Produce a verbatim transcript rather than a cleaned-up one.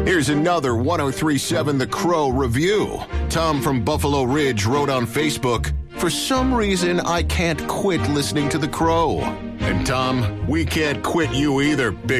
Here's another one oh three point seven The Crow review. Tom from Buffalo Ridge wrote on Facebook, "For some reason, I can't quit listening to The Crow." And Tom, we can't quit you either, big